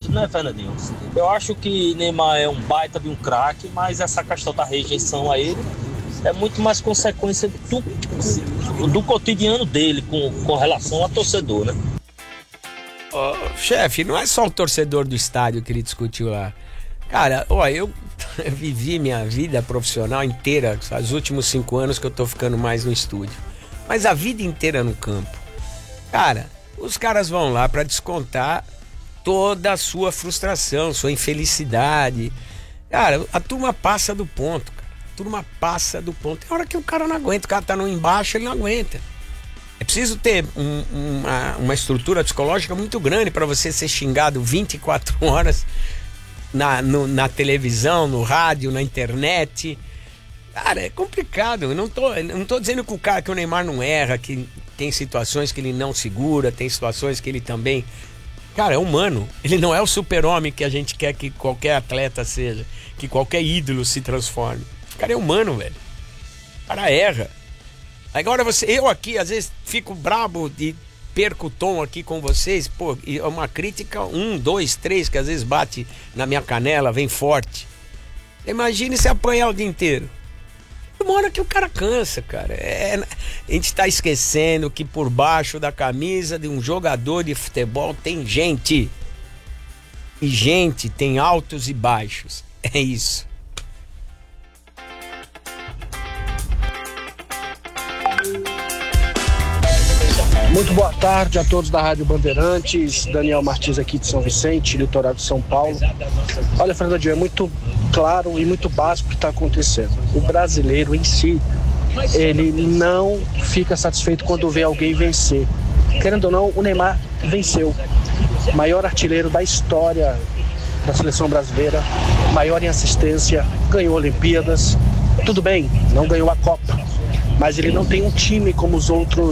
né, Fernandinho? Eu acho que Neymar é um baita de um craque, mas essa questão da rejeição a ele é muito mais consequência do cotidiano dele com relação a torcedor, né? Ô, chefe, não é só o torcedor do estádio que ele discutiu lá. Cara, ó, eu vivi minha vida profissional inteira, os últimos 5 anos que eu tô ficando mais no estúdio, mas a vida inteira no campo. Cara, os caras vão lá pra descontar toda a sua frustração, sua infelicidade. Cara, a turma passa do ponto, cara. A turma passa do ponto. Tem hora que o cara não aguenta, o cara tá no embaixo, ele não aguenta. É preciso ter uma estrutura psicológica muito grande para você ser xingado 24 horas na televisão, no rádio, na internet. Cara, é complicado. Eu não tô dizendo que o Neymar não erra, que tem situações que ele não segura, tem situações que ele também... Cara, é humano. Ele não é o super-homem que a gente quer que qualquer atleta seja, que qualquer ídolo se transforme. O cara é humano, velho. O cara erra. Agora eu aqui, às vezes, fico brabo e perco o tom aqui com vocês. Pô, é uma crítica 1, 2, 3, que às vezes bate na minha canela, vem forte. Imagine se apanhar o dia inteiro. Uma hora que o cara cansa, cara. A gente tá esquecendo que por baixo da camisa de um jogador de futebol tem gente. E gente tem altos e baixos. É isso. Muito boa tarde a todos da Rádio Bandeirantes. Daniel Martins aqui de São Vicente, litoral de São Paulo. Olha, Fernandinho, é muito claro e muito básico o que está acontecendo. O brasileiro em si, ele não fica satisfeito quando vê alguém vencer. Querendo ou não, o Neymar venceu. Maior artilheiro da história da seleção brasileira, maior em assistência, ganhou Olimpíadas. Tudo bem, não ganhou a Copa, mas ele não tem um time como os outros